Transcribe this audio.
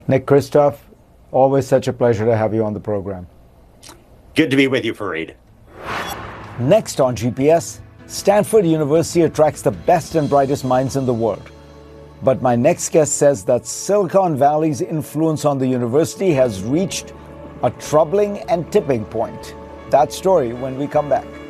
Nick Kristof, always such a pleasure to have you on the program. Good to be with you, Fareed. Next on GPS, Stanford University attracts the best and brightest minds in the world. But my next guest says that Silicon Valley's influence on the university has reached a troubling and tipping point. That story when we come back.